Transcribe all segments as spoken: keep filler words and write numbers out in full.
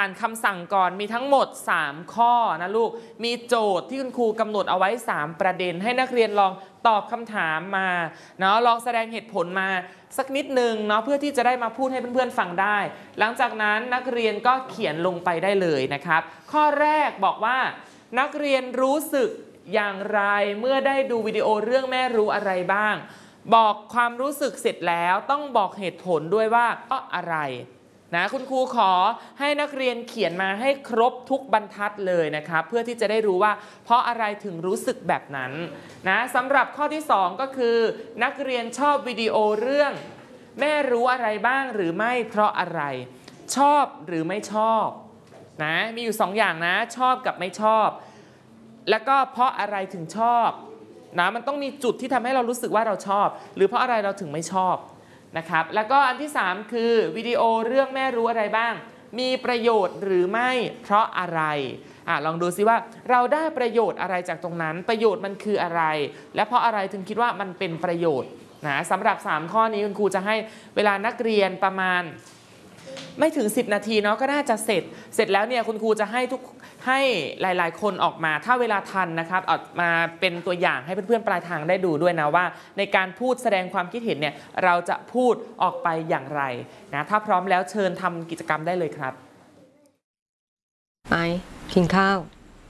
านคำสั่งก่อนมีทั้งหมดสามข้อนะลูกมีโจทย์ที่คุณครูกำหนดเอาไว้สามประเด็นให้นักเรียนลองตอบคำถามมาเนาะลองแสดงเหตุผลมาสักนิดนึงเนาะเพื่อที่จะได้มาพูดให้เพื่อนๆฟังได้หลังจากนั้นนักเรียนก็เขียนลงไปได้เลยนะครับข้อแรกบอกว่านักเรียนรู้สึกอย่างไรเมื่อได้ดูวิดีโอเรื่องแม่รู้อะไรบ้างบอกความรู้สึกเสร็จแล้วต้องบอกเหตุผลด้วยว่าเพราะอะไรนะคุณครูขอให้นักเรียนเขียนมาให้ครบทุกบรรทัดเลยนะครับเพื่อที่จะได้รู้ว่าเพราะอะไรถึงรู้สึกแบบนั้นนะสำหรับข้อที่สองก็คือนักเรียนชอบวิดีโอเรื่องแม่รู้อะไรบ้างหรือไม่เพราะอะไรชอบหรือไม่ชอบนะมีอยู่สองอย่างนะชอบกับไม่ชอบแล้วก็เพราะอะไรถึงชอบนะมันต้องมีจุดที่ทำให้เรารู้สึกว่าเราชอบหรือเพราะอะไรเราถึงไม่ชอบนะครับแล้วก็อันที่สามคือวิดีโอเรื่องแม่รู้อะไรบ้างมีประโยชน์หรือไม่เพราะอะไรอ่ะลองดูซิว่าเราได้ประโยชน์อะไรจากตรงนั้นประโยชน์มันคืออะไรและเพราะอะไรถึงคิดว่ามันเป็นประโยชน์นะสำหรับสามข้อนี้คุณครูจะให้เวลานักเรียนประมาณไม่ถึงสิบนาทีเนาะก็น่าจะเสร็จเสร็จแล้วเนี่ยคุณครูจะให้ทุกให้หลายๆคนออกมาถ้าเวลาทันนะครับออกมาเป็นตัวอย่างให้เพื่อนๆปลายทางได้ดูด้วยนะว่าในการพูดแสดงความคิดเห็นเนี่ยเราจะพูดออกไปอย่างไรนะถ้าพร้อมแล้วเชิญทำกิจกรรมได้เลยครับไอกินข้าว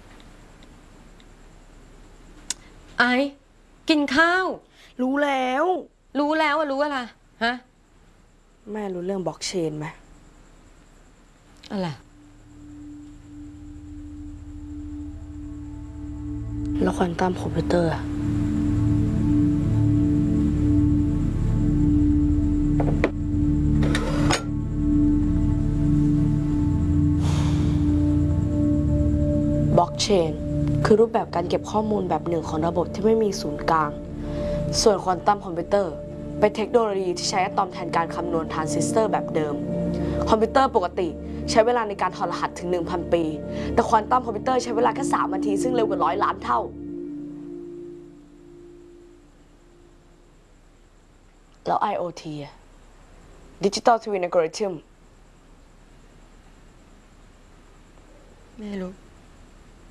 ไอกินข้าวรู้แล้วรู้แล้วอะรู้อะไรฮะแม่รู้เรื่องบล็อกเชนไหมอะไรแล้วควอนตัมคอมพิวเตอร์บล็อกเชนคือรูปแบบการเก็บข้อมูลแบบหนึ่งของระบบที่ไม่มีศูนย์กลางส่วนควอนตัมคอมพิวเตอร์เป็นเทคโนโลยีที่ใช้อะตอมแทนการคำนวณทรานซิสเตอร์แบบเดิมคอมพิวเตอร์ปกติใช้เวลาในการถอดรหัสถึง หนึ่งพัน ปีแต่ควอนตัมคอมพิวเตอร์ใช้เวลาแค่สามนาทีซึ่งเร็วกว่าร้อยล้านเท่าแล้ว ไอ โอ ที Digital Twin Algorithm ไม่รู้